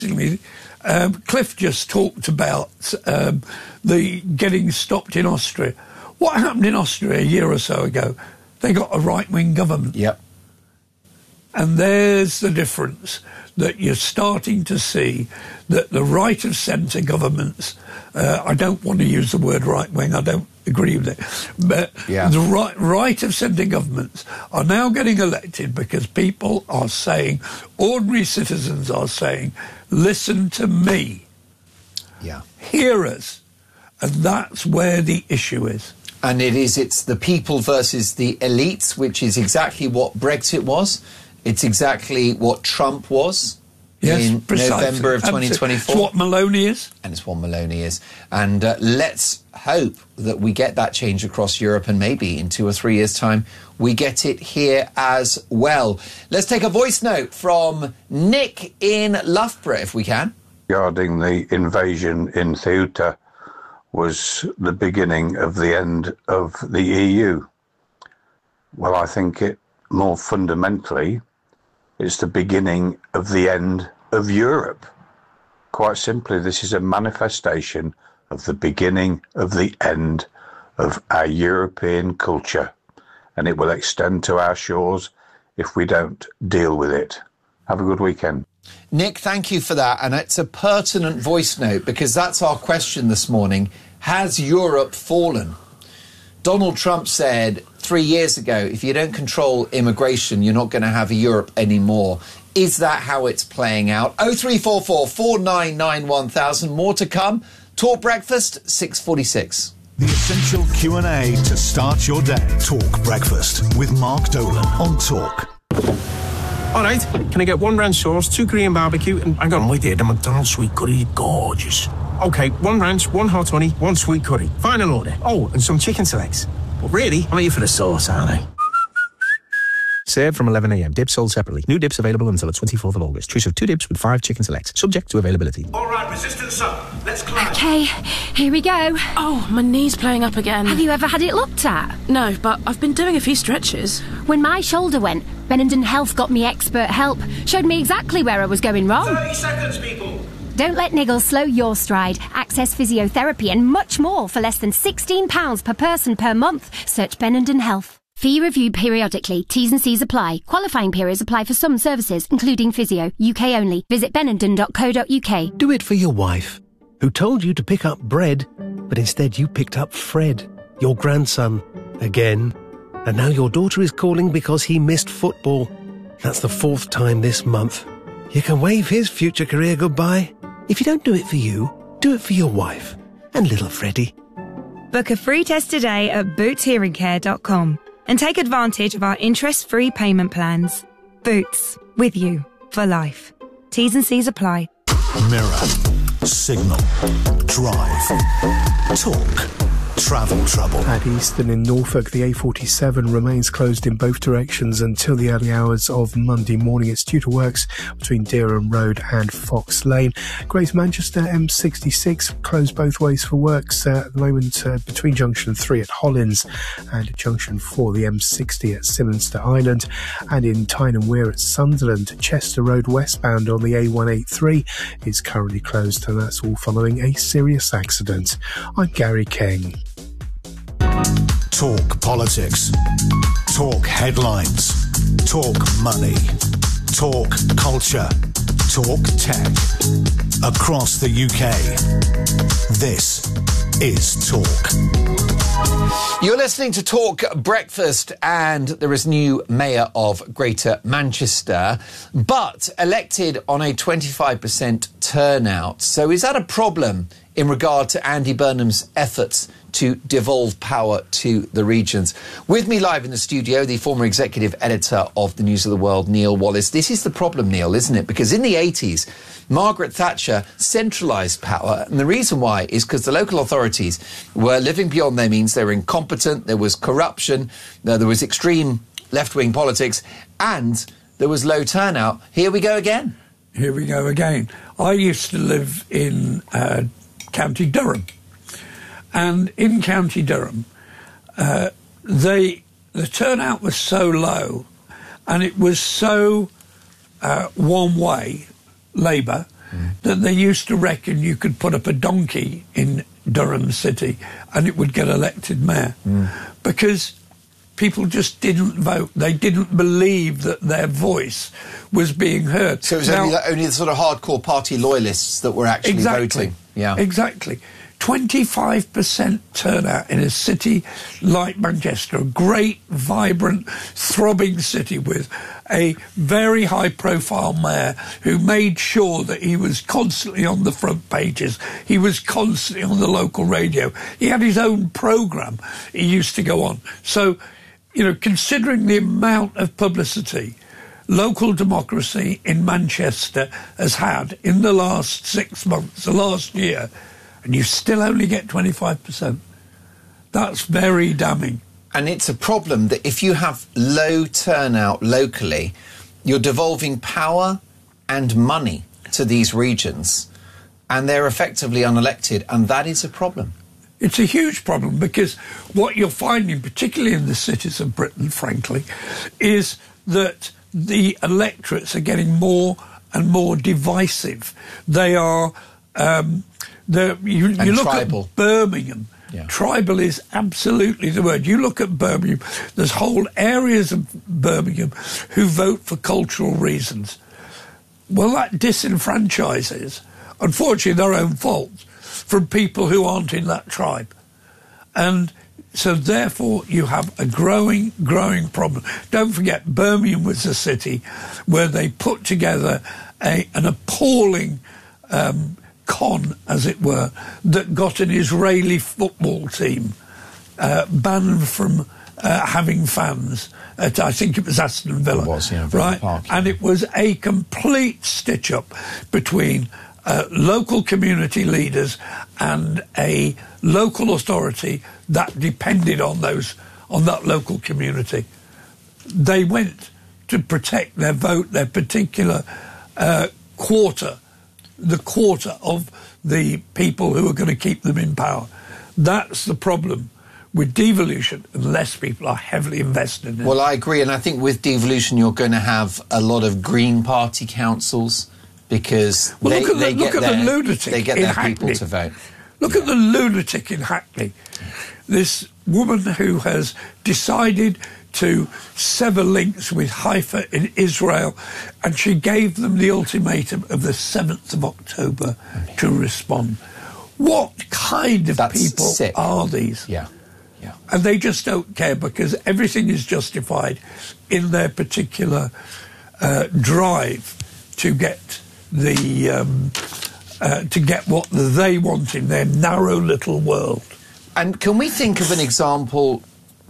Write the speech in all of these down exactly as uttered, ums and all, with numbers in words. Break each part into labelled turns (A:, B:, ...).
A: Um, Cliff just talked about um, the getting stopped in Austria. What happened in Austria a year or so ago? They got a right-wing government.
B: Yep.
A: And there's the difference, that you're starting to see that the right-of-centre governments, uh, I don't want to use the word right-wing, I don't agree with it, but
B: yeah.
A: the right, right-of-centre governments are now getting elected because people are saying, ordinary citizens are saying, listen to me,
B: yeah,
A: hear us, and that's where the issue is.
B: And it is, it's the people versus the elites, which is exactly what Brexit was. It's exactly what Trump was
A: yes,
B: in
A: precisely.
B: November of twenty twenty-four.
A: It's what Maloney is.
B: And it's what Maloney is. And uh, let's hope that we get that change across Europe, and maybe in two or three years' time we get it here as well. Let's take a voice note from Nick in Loughborough, if we can.
C: Regarding the invasion in Ceuta was the beginning of the end of the E U. Well, I think it more fundamentally is the beginning of the end of Europe. Quite simply, this is a manifestation of the beginning of the end of our European culture, and it will extend to our shores if we don't deal with it. Have a good weekend.
B: Nick, thank you for that, and it's a pertinent voice note because that's our question this morning. Has Europe fallen? Donald Trump said three years ago, if you don't control immigration, you're not going to have a Europe anymore. Is that how it's playing out? oh three four four, four nine nine, one thousand. More to come. Talk Breakfast, six forty-six.
D: The essential Q and A to start your day. Talk Breakfast with Mark Dolan on Talk.
E: All right, can I get one ranch sauce, two Korean barbecue, and hang on, wait there, the McDonald's sweet curry, gorgeous. Okay, one ranch, one hot honey, one sweet curry. Final order. Oh, and some chicken selects. But really, I'm here for the sauce, aren't I? Served from eleven a m. Dips sold separately. New dips available until the twenty-fourth of August. Choose of two dips with five chicken selects. Subject to availability.
F: All right, resistance up. Let's climb.
G: Okay, here we go.
H: Oh, my knee's playing up again.
G: Have you ever had it looked at?
H: No, but I've been doing a few stretches.
G: When my shoulder went, Benenden Health got me expert help. Showed me exactly where I was going wrong.
F: thirty seconds, people.
G: Don't let niggles slow your stride. Access physiotherapy and much more for less than sixteen pounds per person per month. Search Benenden Health. Fee reviewed periodically. T's and C's apply. Qualifying periods apply for some services, including physio. U K only. Visit benenden dot co dot U K.
I: Do it for your wife, who told you to pick up bread, but instead you picked up Fred, your grandson, again. And now your daughter is calling because he missed football. That's the fourth time this month. You can wave his future career goodbye. If you don't do it for you, do it for your wife and little Freddie.
J: Book a free test today at boots hearing care dot com and take advantage of our interest-free payment plans. Boots, with you for life. T's and C's apply.
D: Mirror, Signal, Drive, Talk, Travel Trouble.
K: At Easton in Norfolk, the A forty-seven remains closed in both directions until the early hours of Monday morning. It's due to works between Dereham Road and Fox Lane. Greater Manchester M sixty-six closed both ways for works uh, at the moment uh, between Junction three at Hollins and Junction four, the M sixty at Simonster Island. And in Tyne and Wear at Sunderland, Chester Road westbound on the A one eighty-three is currently closed, and that's all following a serious accident. I'm Gary King.
D: Talk politics. Talk headlines. Talk money. Talk culture. Talk tech. Across the U K. This is Talk.
B: You're listening to Talk Breakfast, and there is new mayor of Greater Manchester, but elected on a twenty-five percent turnout. So is that a problem in regard to Andy Burnham's efforts to devolve power to the regions? With me live in the studio, the former executive editor of the News of the World, Neil Wallace. This is the problem, Neil, isn't it? Because in the eighties, Margaret Thatcher centralised power, and the reason why is because the local authorities were living beyond their means. They were incompetent, there was corruption, there was extreme left-wing politics, and there was low turnout. Here we go again.
A: Here we go again. I used to live in uh, County Durham. And in County Durham, uh, they, the turnout was so low and it was so uh, one way, Labour,
B: Mm.
A: that they used to reckon you could put up a donkey in Durham City and it would get elected mayor.
B: Mm.
A: Because people just didn't vote. They didn't believe that their voice was being heard.
B: So it was
A: now,
B: only, the, only the sort of hardcore party loyalists that were actually
A: exactly,
B: voting. Yeah,
A: exactly. twenty-five percent turnout in a city like Manchester, a great, vibrant, throbbing city with a very high-profile mayor who made sure that he was constantly on the front pages. He was constantly on the local radio. He had his own programme he used to go on. So, you know, considering the amount of publicity local democracy in Manchester has had in the last six months, the last year, and you still only get twenty-five percent. That's very damning.
B: And it's a problem that if you have low turnout locally, you're devolving power and money to these regions, and they're effectively unelected, and that is a problem.
A: It's a huge problem because what you're finding, particularly in the cities of Britain, frankly, is that the electorates are getting more and more divisive. They are... Um, The, you, you look
B: tribal.
A: at Birmingham.
B: Yeah.
A: Tribal is absolutely the word. You look at Birmingham, there's whole areas of Birmingham who vote for cultural reasons. Well, that disenfranchises, unfortunately their own fault, from people who aren't in that tribe. And so therefore you have a growing, growing problem. Don't forget, Birmingham was a city where they put together a, an appalling... Um, con, as it were, that got an Israeli football team uh, banned from uh, having fans at, I think it was Aston Villa.
B: It was, yeah,
A: right?
B: Park, yeah.
A: And it was a complete stitch-up between uh, local community leaders and a local authority that depended on those, on that local community. They went to protect their vote, their particular uh, quarter, the quarter of the people who are going to keep them in power. That's the problem with devolution, unless people are heavily invested in it.
B: Well, I agree, and I think with devolution you're going to have a lot of Green Party councils because
A: well,
B: they,
A: look at the,
B: they
A: look
B: get
A: at
B: their,
A: the lunatic
B: they get
A: in
B: their
A: Hackney.
B: people to vote.
A: Look
B: yeah.
A: at the lunatic in Hackney. This woman who has decided to sever links with Haifa in Israel, and she gave them the ultimatum of the seventh of October to respond. What kind of
B: That's
A: people
B: sick.
A: are these?
B: Yeah, yeah.
A: And they just don't care because everything is justified in their particular uh, drive to get the um, uh, to get what they want in their narrow little world.
B: And can we think of an example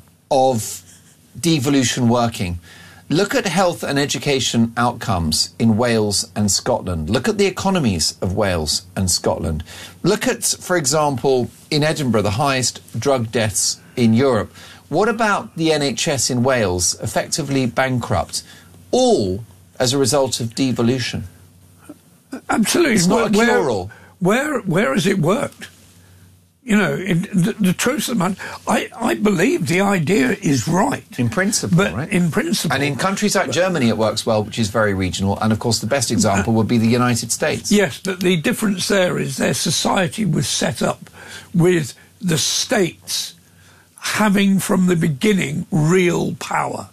B: of devolution working? Look at health and education outcomes in Wales and Scotland. Look at the economies of Wales and Scotland. Look at, for example, in Edinburgh, the highest drug deaths in Europe. What about the N H S in Wales, effectively bankrupt, all as a result of devolution?
A: Absolutely.
B: It's not a
A: where,
B: cure-all.
A: Where, where has it worked? You know, in, the, the truth of the matter, I, I believe the idea is right.
B: In principle,
A: but
B: right?
A: In principle.
B: And in countries like Germany it works well, which is very regional, and of course the best example would be the United States.
A: Yes, but the difference there is their society was set up with the states having from the beginning real power.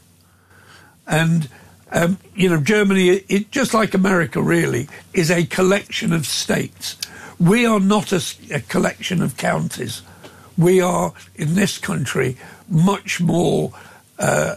A: And, um, you know, Germany, it, just like America really, is a collection of states. We are not a, a collection of counties. We are, in this country, much more uh,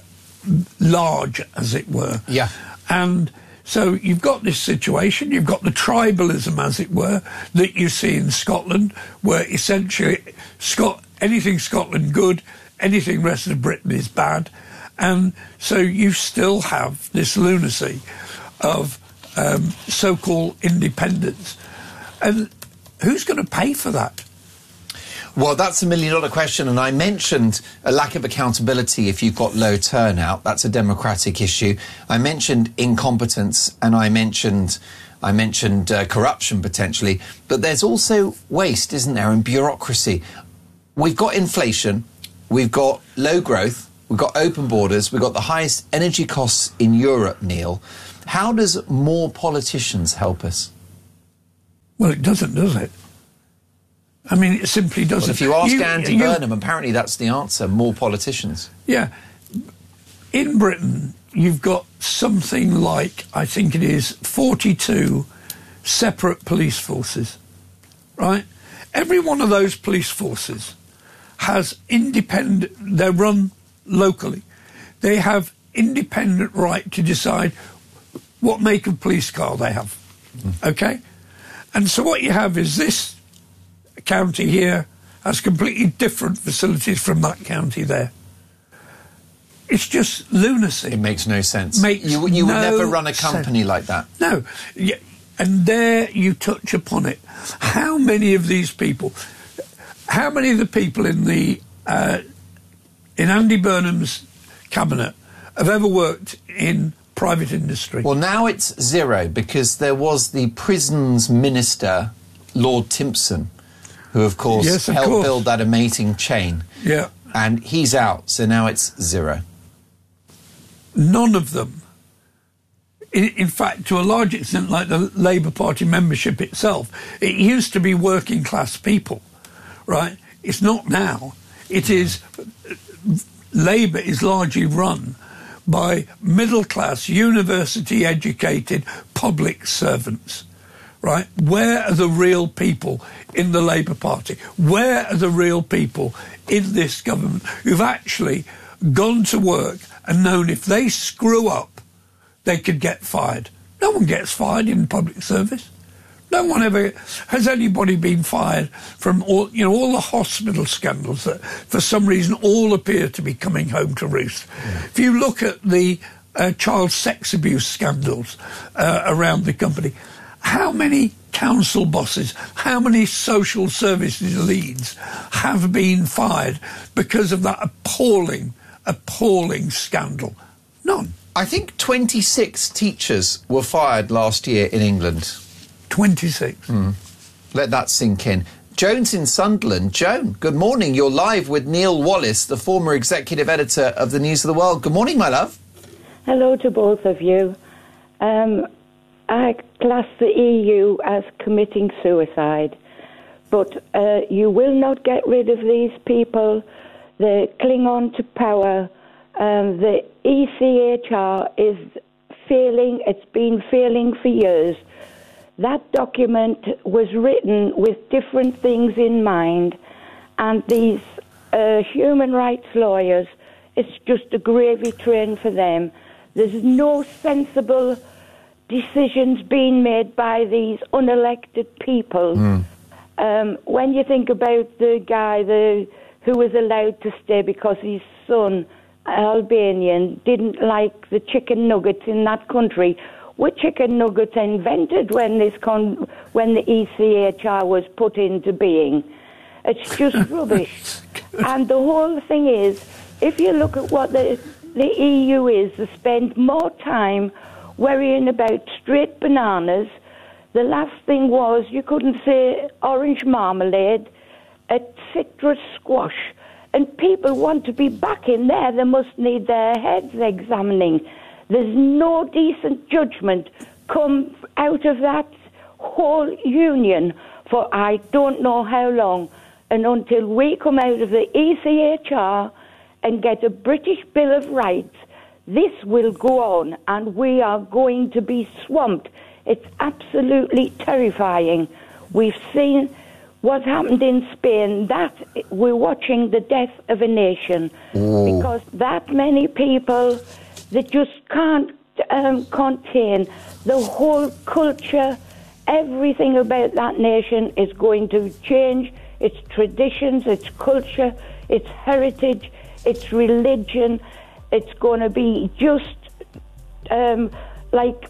A: large, as it were.
B: Yeah.
A: And so you've got this situation, you've got the tribalism, as it were, that you see in Scotland, where essentially Scot- anything Scotland good, anything rest of Britain is bad. And so you still have this lunacy of um, so-called independence. And who's going to pay for that?
B: Well, that's a million-dollar question, and I mentioned a lack of accountability if you've got low turnout. That's a democratic issue. I mentioned incompetence, and I mentioned I mentioned uh, corruption, potentially. But there's also waste, isn't there, and bureaucracy. We've got inflation, we've got low growth, we've got open borders, we've got the highest energy costs in Europe, Neil. How does more politicians help us?
A: Well, it doesn't, does it? I mean, it simply doesn't.
B: Well, if you ask
A: you,
B: Andy
A: you,
B: Burnham, apparently that's the answer, more politicians.
A: Yeah. In Britain, you've got something like, I think it is, forty-two separate police forces, right? Every one of those police forces has independent, they're run locally. They have independent right to decide what make of police car they have, mm. okay? And so what you have is this county here has completely different facilities from that county there. It's just lunacy.
B: It makes no sense.
A: Makes
B: you you would
A: no
B: never run a company
A: sense.
B: like that.
A: No. Yeah. And there you touch upon it. How many of these people, how many of the people in the uh, in Andy Burnham's cabinet have ever worked in private industry?
B: Well, now it's zero, because there was the prisons minister, Lord Timpson, who, of course,
A: yes, of
B: helped
A: course.
B: build that amazing chain.
A: Yeah.
B: And he's out, so now it's zero.
A: None of them. In, in fact, to a large extent, like the Labour Party membership itself, it used to be working class people, right? It's not now. It is, Labour is largely run by middle class, university educated public servants, right? Where are the real people in the Labour Party? Where are the real people in this government who've actually gone to work and known if they screw up, they could get fired? No one gets fired in public service. No one ever... Has anybody been fired from all, you know, all the hospital scandals that, for some reason, all appear to be coming home to roost? Yeah. If you look at the uh, child sex abuse scandals uh, around the company, how many council bosses, how many social services leads have been fired because of that appalling, appalling scandal? None.
B: I think twenty-six teachers were fired last year in England.
A: twenty-six.
B: Mm. Let that sink in. Joan's in Sunderland. Joan, good morning. You're live with Neil Wallace, the former executive editor of the News of the World. Good morning, my love.
L: Hello to both of you. Um, I class the E U as committing suicide, but uh, you will not get rid of these people. They cling on to power. Um, the E C H R is failing. It's been failing for years. That document was written with different things in mind, and these uh, human rights lawyers, it's just a gravy train for them. There's no sensible decisions being made by these unelected people. Mm. Um, when you think about the guy the, who was allowed to stay because his son, Albanian, didn't like the chicken nuggets in that country, were chicken nuggets invented when this con- when the E C H R was put into being? It's just rubbish. And the whole thing is, if you look at what the, the E U is, they spend more time worrying about straight bananas. The last thing was you couldn't say orange marmalade at citrus squash. And people want to be back in there. They must need their heads examining. There's no decent judgment come out of that whole union for I don't know how long. And until we come out of the E C H R and get a British Bill of Rights, this will go on and we are going to be swamped. It's absolutely terrifying. We've seen what's happened in Spain. That we're watching the death of a nation. Ooh. Because that many people that just can't um, contain the whole culture. Everything about that nation is going to change. Its traditions, its culture, its heritage, its religion. It's going to be just um, like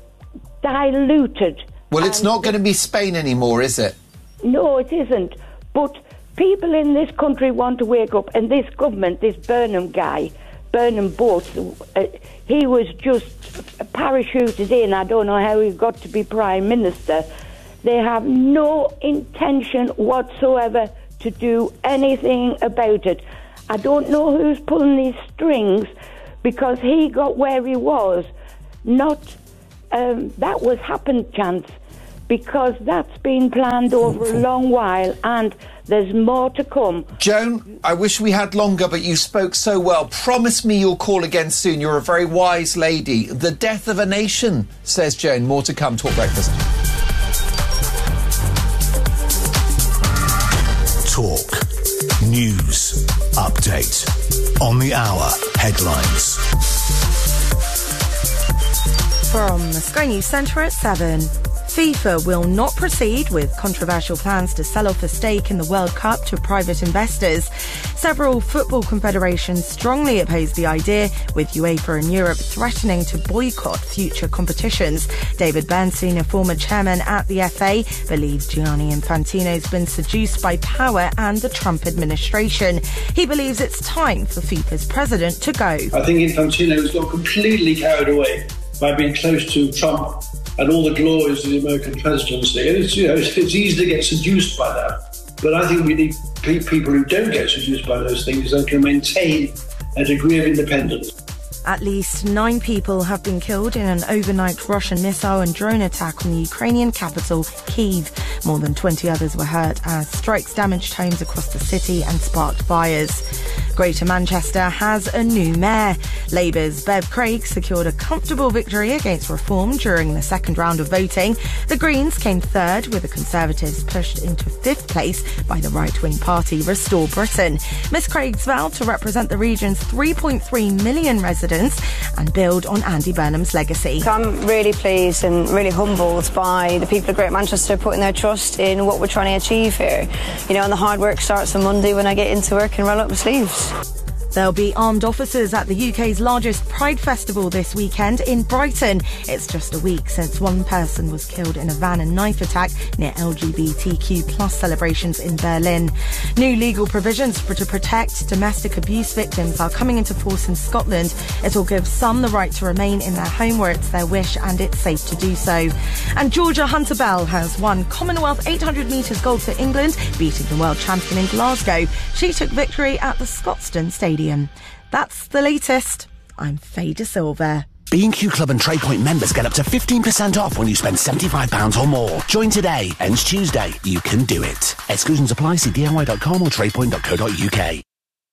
L: diluted.
B: Well, it's
L: and
B: not going to be Spain anymore, is it?
L: No, it isn't. But people in this country want to wake up, and this government, this Burnham guy, Burnham Boats, uh, he was just parachuted in. I don't know how he got to be Prime Minister. They have no intention whatsoever to do anything about it. I don't know who's pulling these strings, because he got where he was. Not, um, that was happen chance. because that's been planned over a long while and there's more to come.
B: Joan, I wish we had longer, but you spoke so well. Promise me you'll call again soon. You're a very wise lady. The death of a nation, says Joan. More to come. Talk Breakfast.
D: Talk. News. Update. On the hour. Headlines.
M: From the Sky News Centre at seven. FIFA will not proceed with controversial plans to sell off a stake in the World Cup to private investors. Several football confederations strongly oppose the idea, with UEFA and Europe threatening to boycott future competitions. David Bernstein, a former chairman at the F A, believes Gianni Infantino's been seduced by power and the Trump administration. He believes it's time for FIFA's president to go.
N: I think Infantino's got completely carried away by being close to Trump and all the glories of the American presidency. And it's, you know, it's, it's easy to get seduced by that. But I think we need pe- people who don't get seduced by those things and can maintain a degree of independence.
M: At least nine people have been killed in an overnight Russian missile and drone attack on the Ukrainian capital, Kyiv. More than twenty others were hurt as strikes damaged homes across the city and sparked fires. Greater Manchester has a new mayor. Labour's Bev Craig secured a comfortable victory against Reform during the second round of voting. The Greens came third, with the Conservatives pushed into fifth place by the right-wing party Restore Britain. Miss Craig's vowed to represent the region's three point three million residents and build on Andy Burnham's legacy.
O: I'm really pleased and really humbled by the people of Greater Manchester putting their trust in what we're trying to achieve here. You know, and the hard work starts on Monday when I get into work and roll up my sleeves.
M: There'll be armed officers at the U K's largest Pride Festival this weekend in Brighton. It's just a week since one person was killed in a van and knife attack near L G B T Q plus celebrations in Berlin. New legal provisions for to protect domestic abuse victims are coming into force in Scotland. It will give some the right to remain in their home where it's their wish and it's safe to do so. And Georgia Hunter-Bell has won Commonwealth eight hundred metres gold for England, beating the world champion in Glasgow. She took victory at the Scotstoun Stadium. That's the latest. I'm Faye De Silva.
P: B and Q Club and TradePoint members get up to fifteen percent off when you spend seventy-five pounds or more. Join today. Ends Tuesday. You can do it. Exclusions apply. See D I Y dot com or tradepoint dot co dot U K.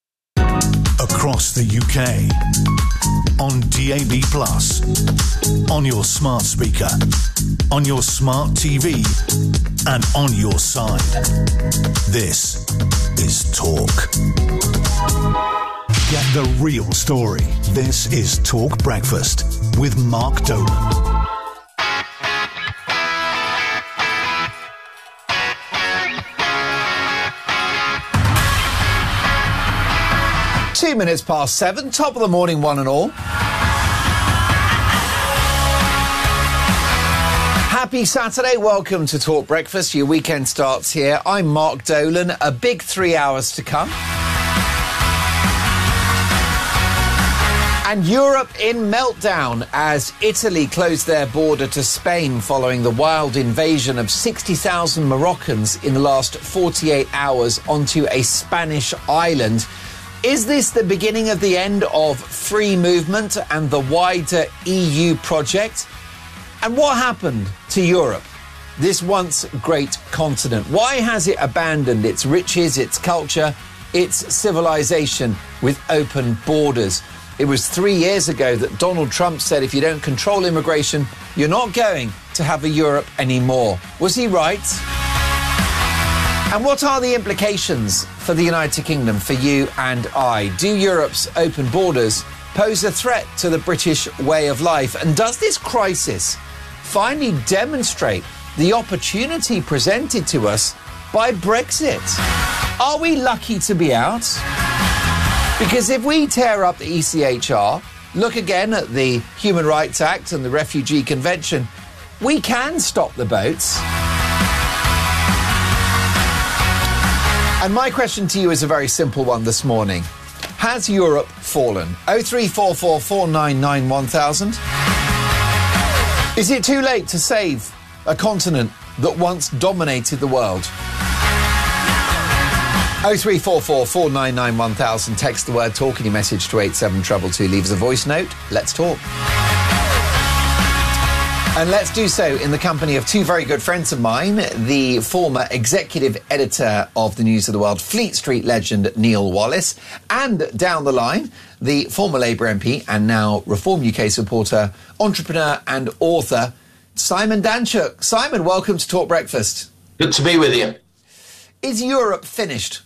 D: Across the U K. On D A B plus. On your smart speaker. On your smart T V. And on your side. This is Talk. Get the real story. This is Talk Breakfast with Mark Dolan.
B: Two minutes past seven, top of the morning, one and all. Happy Saturday, welcome to Talk Breakfast. Your weekend starts here. I'm Mark Dolan, a big three hours to come. And Europe in meltdown as Italy closed their border to Spain following the wild invasion of sixty thousand Moroccans in the last forty-eight hours onto a Spanish island. Is this the beginning of the end of free movement and the wider E U project? And what happened to Europe, this once great continent? Why has it abandoned its riches, its culture, its civilization with open borders? It was three years ago that Donald Trump said if you don't control immigration, you're not going to have a Europe anymore. Was he right? And what are the implications for the United Kingdom, for you and I? Do Europe's open borders pose a threat to the British way of life? And does this crisis finally demonstrate the opportunity presented to us by Brexit? Are we lucky to be out? Because if we tear up the E C H R, look again at the Human Rights Act and the Refugee Convention, we can stop the boats. And my question to you is a very simple one this morning. Has Europe fallen? oh three four four, four nine nine, one thousand. Is it too late to save a continent that once dominated the world? oh three four four, four nine nine, one thousand. Text the word talk in your message to eight seven two two. Leave us a voice note. Let's talk. And let's do so in the company of two very good friends of mine, the former executive editor of the News of the World, Fleet Street legend Neil Wallace, and down the line, the former Labour M P and now Reform U K supporter, entrepreneur and author, Simon Danczuk. Simon, welcome to Talk Breakfast.
Q: Good to be with you.
B: Is Europe finished?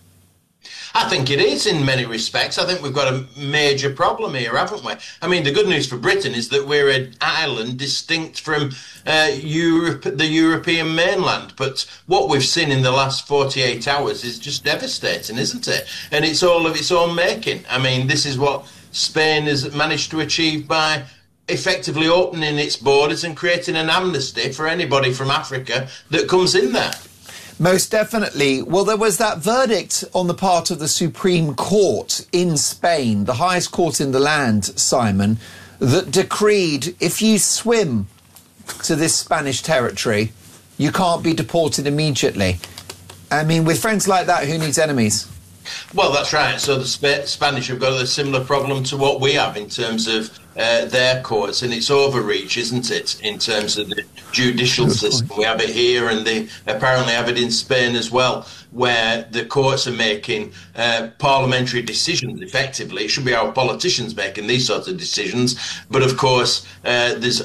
Q: I think it is in many respects. I think we've got a major problem here, haven't we? I mean, the good news for Britain is that we're an island distinct from uh, Europe, the European mainland. But what we've seen in the last forty-eight hours is just devastating, isn't it? And it's all of its own making. I mean, this is what Spain has managed to achieve by effectively opening its borders and creating an amnesty for anybody from Africa that comes in there.
B: Most definitely. Well, there was that verdict on the part of the Supreme Court in Spain, the highest court in the land, Simon, that decreed if you swim to this Spanish territory, you can't be deported immediately. I mean, with friends like that, who needs enemies?
Q: Well, that's right. So the Sp- Spanish have got a similar problem to what we have in terms of uh, their courts, and it's overreach, isn't it, in terms of the judicial Good system. Point. We have it here, and they apparently have it in Spain as well, where the courts are making uh, parliamentary decisions, effectively. It should be our politicians making these sorts of decisions, but of course uh, there's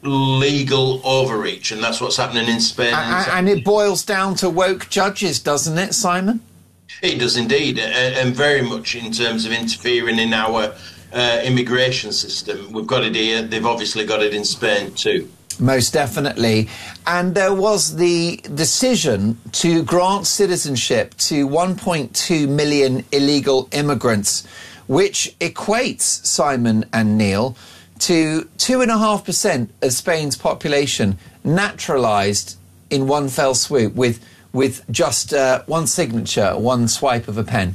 Q: legal overreach, and that's what's happening in Spain.
B: And, and it boils down to woke judges, doesn't it, Simon?
Q: It does indeed, and very much in terms of interfering in our uh, immigration system. We've got it here, they've obviously got it in Spain too.
B: Most definitely. And there was the decision to grant citizenship to one point two million illegal immigrants, which equates, Simon and Neil, to two point five percent of Spain's population naturalised in one fell swoop with with just uh, one signature, one swipe of a pen.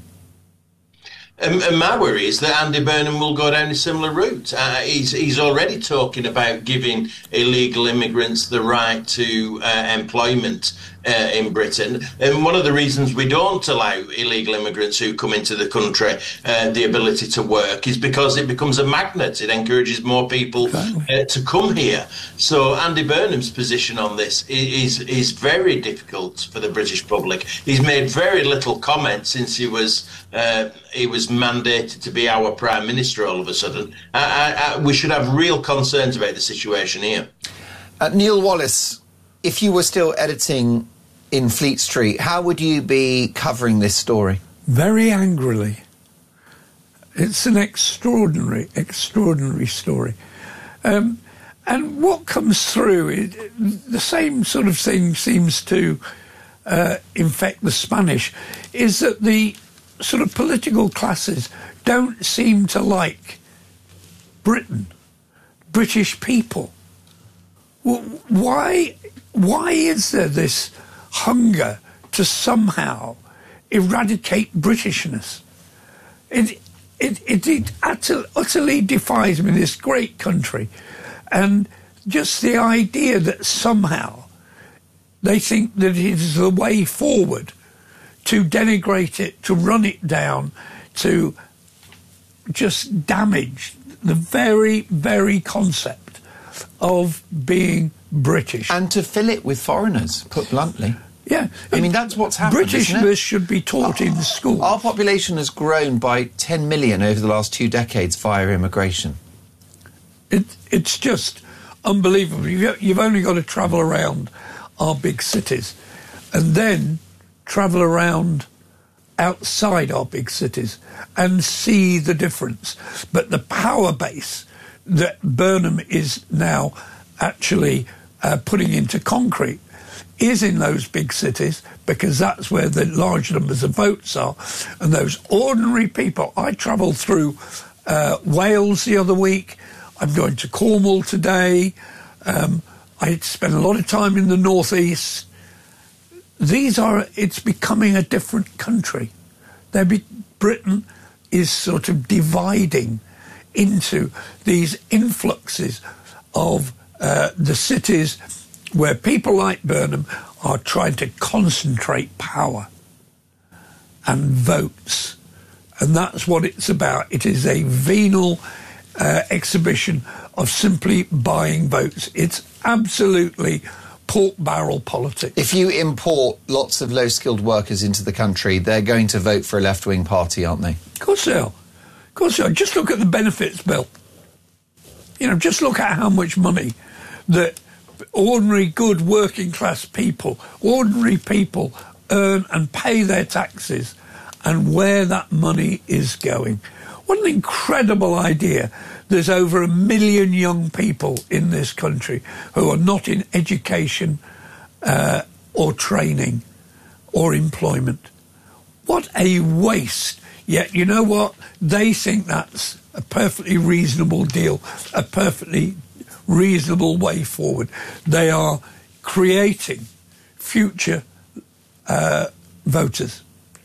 Q: Um, and my worry is that Andy Burnham will go down a similar route. Uh, he's, he's already talking about giving illegal immigrants the right to uh, employment uh, in Britain. And one of the reasons we don't allow illegal immigrants who come into the country uh, the ability to work is because it becomes a magnet. It encourages more people uh, to come here. So Andy Burnham's position on this is, is very difficult for the British public. He's made very little comment since he was uh, he was mandated to be our Prime Minister all of a sudden. I, I, I, we should have real concerns about the situation here.
B: Uh, Neil Wallace, if you were still editing in Fleet Street, how would you be covering this story?
A: Very angrily. It's an extraordinary, extraordinary story. Um, and what comes through, it, the same sort of thing seems to uh, infect the Spanish, is that the sort of political classes don't seem to like Britain, British people. Well, why, why is there this hunger to somehow eradicate Britishness? It, it, it, it utterly, utterly defies me, this great country. And just the idea that somehow they think that it is the way forward to denigrate it, to run it down, to just damage the very, very concept of being British.
B: And to fill it with foreigners, put bluntly.
A: Yeah.
B: I mean, that's what's happened,
A: Britishness should be taught in schools.
B: Our population has grown by ten million over the last two decades via immigration.
A: It, it's just unbelievable. You've, you've only got to travel around our big cities and then travel around outside our big cities and see the difference. But the power base that Burnham is now actually uh, putting into concrete is in those big cities, because that's where the large numbers of votes are. And those ordinary people, I travelled through uh, Wales the other week, I'm going to Cornwall today, um, I spent a lot of time in the northeast. These are, it's becoming a different country. They're be, Britain is sort of dividing into these influxes of uh, the cities where people like Burnham are trying to concentrate power and votes. And that's what it's about. It is a venal uh, exhibition of simply buying votes. It's absolutely pork barrel politics.
B: If you import lots of low-skilled workers into the country, they're going to vote for a left-wing party, aren't they?
A: Of course they are. Of course they are. Just look at the benefits bill. You know, just look at how much money that ordinary, good, working-class people, ordinary people earn and pay their taxes, and where that money is going. What an incredible idea. There's over a million young people in this country who are not in education uh, or training or employment. What a waste. Yet, you know what? They think that's a perfectly reasonable deal, a perfectly reasonable way forward. They are creating future uh, voters.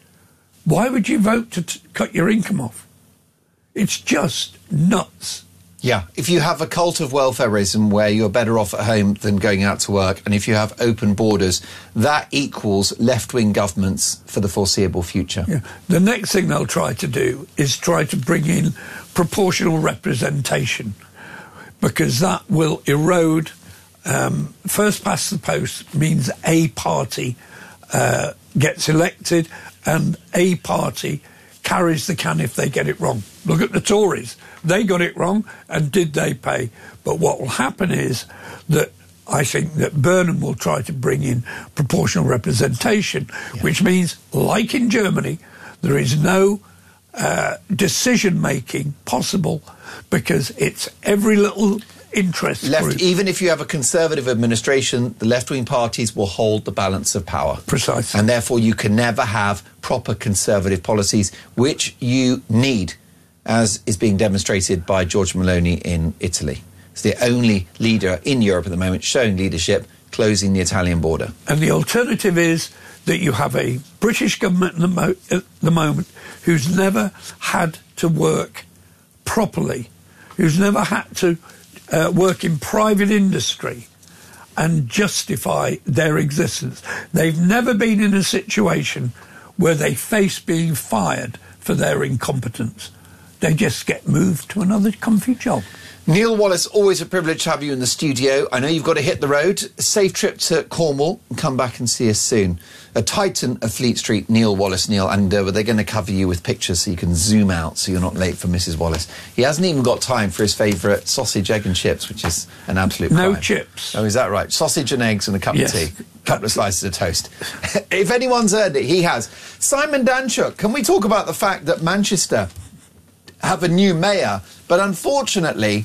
A: Why would you vote to t- cut your income off? It's just nuts.
B: Yeah, if you have a cult of welfareism where you're better off at home than going out to work, and if you have open borders, that equals left-wing governments for the foreseeable future.
A: Yeah. The next thing they'll try to do is try to bring in proportional representation, because that will erode. Um, first past the post means a party uh, gets elected and a party carries the can if they get it wrong. Look at the Tories. They got it wrong, and did they pay? But what will happen is that I think that Burnham will try to bring in proportional representation, yeah. which means, like in Germany, there is no uh, decision-making possible because it's every little interest
B: left,
A: group.
B: Even if you have a Conservative administration, the left-wing parties will hold the balance of power.
A: Precisely.
B: And therefore you can never have proper Conservative policies, which you need, as is being demonstrated by George Meloni in Italy. It's the only leader in Europe at the moment showing leadership, closing the Italian border.
A: And the alternative is that you have a British government at the, mo- at the moment who's never had to work properly, who's never had to Uh, work in private industry and justify their existence. They've never been in a situation where they face being fired for their incompetence. They just get moved to another comfy job.
B: Neil Wallace, always a privilege to have you in the studio. I know you've got to hit the road. Safe trip to Cornwall and come back and see us soon. A titan of Fleet Street, Neil Wallace. Neil, and uh, they're going to cover you with pictures so you can zoom out so you're not late for Missus Wallace. He hasn't even got time for his favourite sausage, egg and chips, which is an absolute
A: No
B: crime.
A: chips.
B: Oh, is that right? Sausage and eggs and a cup
A: Yes.
B: of tea. A couple of slices of toast. If anyone's earned it, he has. Simon Danchuk, can we talk about the fact that Manchester have a new mayor, but unfortunately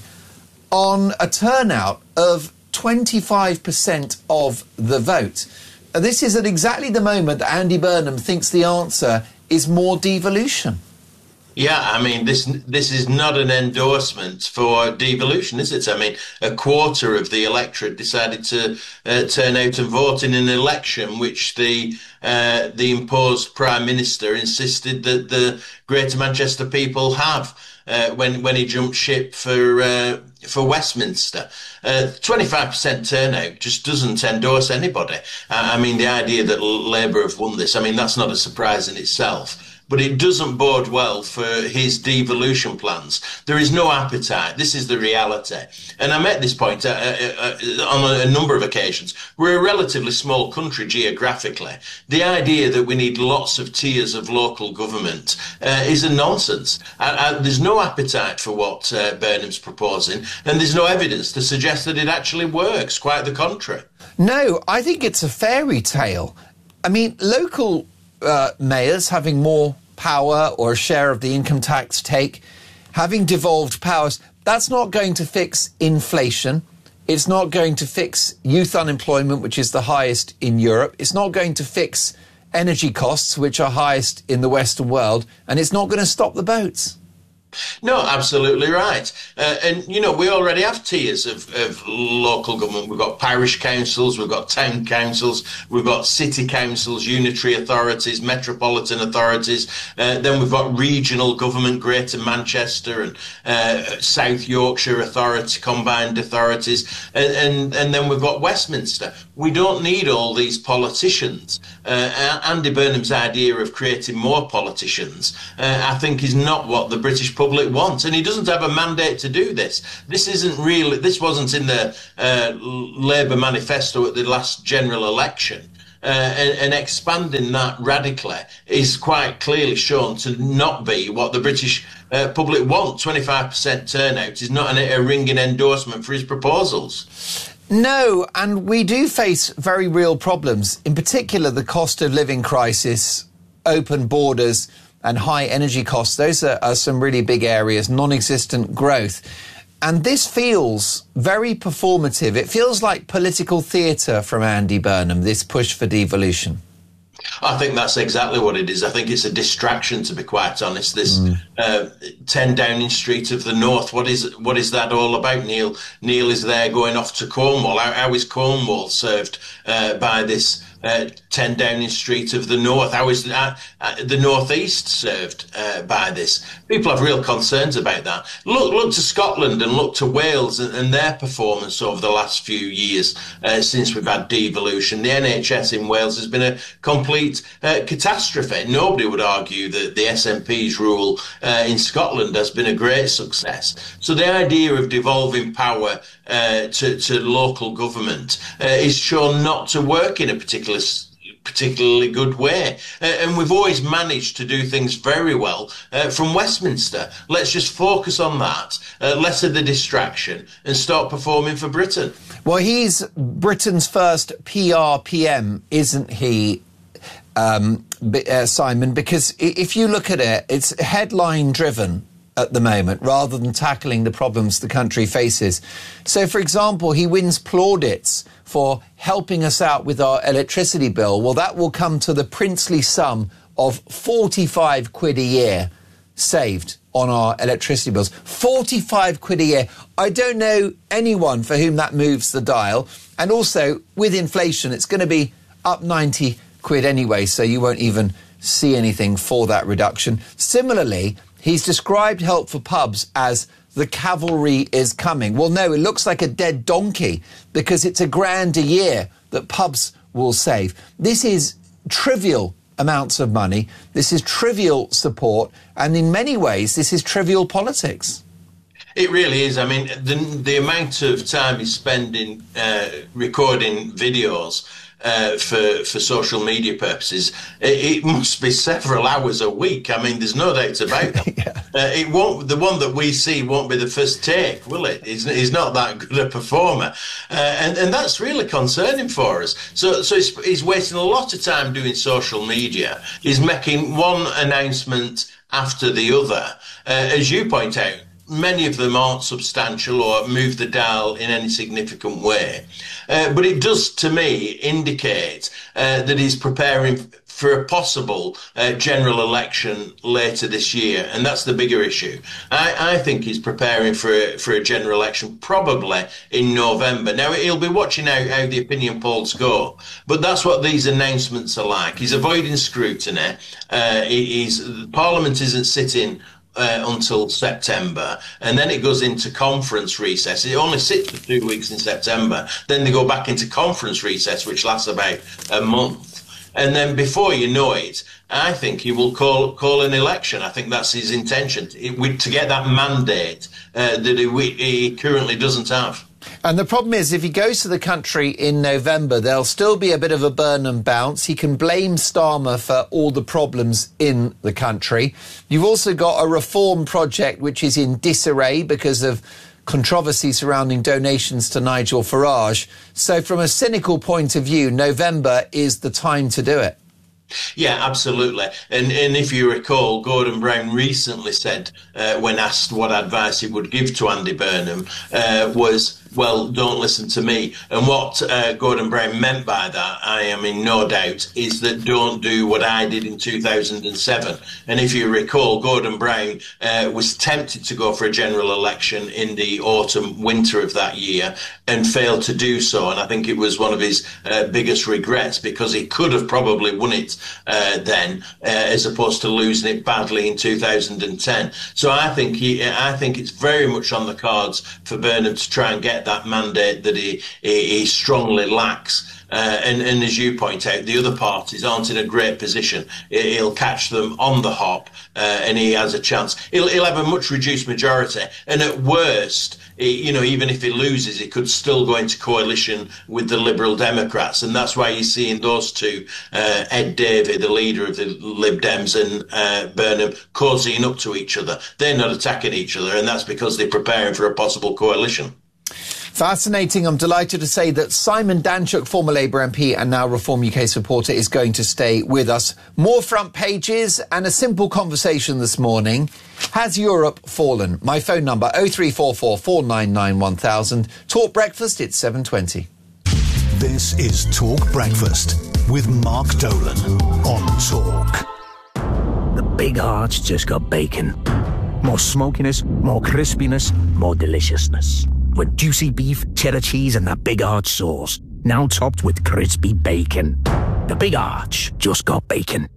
B: on a turnout of twenty-five percent of the vote. And this is at exactly the moment that Andy Burnham thinks the answer is more devolution.
Q: Yeah, I mean, this this is not an endorsement for devolution, is it? I mean, a quarter of the electorate decided to uh, turn out and vote in an election which the uh, the imposed Prime Minister insisted that the Greater Manchester people have uh, when when he jumped ship for uh, for Westminster. Uh, twenty-five percent turnout just doesn't endorse anybody. Uh, I mean, the idea that Labour have won this, I mean, that's not a surprise in itself. But it doesn't bode well for his devolution plans. There is no appetite. This is the reality. And I make this point uh, uh, on a, a number of occasions. We're a relatively small country geographically. The idea that we need lots of tiers of local government uh, is a nonsense. Uh, uh, there's no appetite for what uh, Burnham's proposing, and there's no evidence to suggest that it actually works. Quite the contrary.
B: No, I think it's a fairy tale. I mean, local Uh, mayors having more power or a share of the income tax take, having devolved powers, that's not going to fix inflation. It's not going to fix youth unemployment, which is the highest in Europe. It's not going to fix energy costs, which are highest in the Western world. And it's not going to stop the boats.
Q: No, absolutely right. Uh, and, you know, we already have tiers of, of local government. We've got parish councils, we've got town councils, we've got city councils, unitary authorities, metropolitan authorities. Uh, then we've got regional government, Greater Manchester and uh, South Yorkshire authority, combined authorities. And, and, and then we've got Westminster. We don't need all these politicians. Uh, Andy Burnham's idea of creating more politicians, uh, I think, is not what the British public want, and he doesn't have a mandate to do this. This isn't really, this wasn't in the uh, Labour manifesto at the last general election. Uh, and, and expanding that radically is quite clearly shown to not be what the British uh, public want. twenty-five percent turnout is not an, a ringing endorsement for his proposals.
B: No, and we do face very real problems, in particular the cost of living crisis, open borders and high energy costs. Those are, are some really big areas, non-existent growth. And this feels very performative. It feels like political theatre from Andy Burnham, this push for devolution.
Q: I think that's exactly what it is. I think it's a distraction, to be quite honest. This mm. uh, ten Downing Street of the North, what is what is that all about? Neil Neil is there going off to Cornwall. How, how is Cornwall served uh, by this uh, ten Downing Street of the North? How is uh, uh, the North East served uh, by this? People have real concerns about that. Look, look to Scotland and look to Wales and, and their performance over the last few years uh, since we've had devolution. The N H S in Wales has been a complete uh, catastrophe. Nobody would argue that the S N P's rule uh, in Scotland has been a great success. So the idea of devolving power uh, to, to local government uh, is shown not to work in a particular particularly good way. Uh, and we've always managed to do things very well uh, from Westminster. Let's just focus on that, uh, less of the distraction, and start performing for Britain.
B: Well, he's Britain's first P R P M, isn't he, um, uh, Simon? Because if you look at it, it's headline-driven at the moment, rather than tackling the problems the country faces. So, for example, he wins plaudits for helping us out with our electricity bill. Well, that will come to the princely sum of forty-five quid a year saved on our electricity bills. forty-five quid a year. I don't know anyone for whom that moves the dial. And also, with inflation, it's going to be up ninety quid anyway, so you won't even see anything for that reduction. Similarly, he's described help for pubs as the cavalry is coming. Well, no, it looks like a dead donkey because it's a grand a year that pubs will save. This is trivial amounts of money. This is trivial support. And in many ways, this is trivial politics.
Q: It really is. I mean, the, the amount of time he's spending uh, recording videos Uh, for for social media purposes, it, it must be several hours a week. I mean, there's no doubt about that. yeah. uh, it won't. The one that we see won't be the first take, will it? He's, he's not that good a performer, uh, and and that's really concerning for us. So so he's, he's wasting a lot of time doing social media. He's making one announcement after the other, uh, as you point out. Many of them aren't substantial or move the dial in any significant way. Uh, but it does, to me, indicate uh, that he's preparing for a possible uh, general election later this year. And that's the bigger issue. I, I think he's preparing for a, for a general election probably in November. Now, he'll be watching out how the opinion polls go. But that's what these announcements are like. He's avoiding scrutiny. Uh, he, he's, Parliament isn't sitting Uh, until September, and then it goes into conference recess. It only sits for two weeks in September. Then they go back into conference recess, which lasts about a month. And then before you know it, I think he will call call an election. I think that's his intention, to, to get that mandate uh, that he, he currently doesn't have.
B: And the problem is, if he goes to the country in November, there'll still be a bit of a Burnham bounce. He can blame Starmer for all the problems in the country. You've also got a reform project which is in disarray because of controversy surrounding donations to Nigel Farage. So from a cynical point of view, November is the time to do it.
Q: Yeah, absolutely. And and if you recall, Gordon Brown recently said, uh, when asked what advice he would give to Andy Burnham, uh, was, well, don't listen to me. And what uh, Gordon Brown meant by that, I am in no doubt, is that don't do what I did in two thousand seven. And if you recall, Gordon Brown uh, was tempted to go for a general election in the autumn, winter of that year and failed to do so. And I think it was one of his uh, biggest regrets, because he could have probably won it uh, then, uh, as opposed to losing it badly in two thousand ten. So I think he, I think it's very much on the cards for Burnham to try and get get that mandate that he, he, he strongly lacks. Uh, and, and as you point out, the other parties aren't in a great position. He'll catch them on the hop, uh, and he has a chance. He'll, he'll have a much reduced majority, and at worst, he, you know, even if he loses, he could still go into coalition with the Liberal Democrats, and that's why you're seeing those two, uh, Ed Davey, the leader of the Lib Dems, and uh, Burnham, cozying up to each other. They're not attacking each other, and that's because they're preparing for a possible coalition.
B: Fascinating. I'm delighted to say that Simon Danczuk, former Labour M P and now Reform U K supporter, is going to stay with us. More front pages and a simple conversation this morning. Has Europe fallen? My phone number oh three four four, four nine nine, one thousand. Talk Breakfast, it's seven twenty.
D: This is Talk Breakfast with Mark Dolan on Talk.
R: The Big Arch just got bacon. More smokiness, more crispiness, more deliciousness. With juicy beef, cheddar cheese and that Big Arch sauce. Now topped with crispy bacon. The Big Arch just got bacon.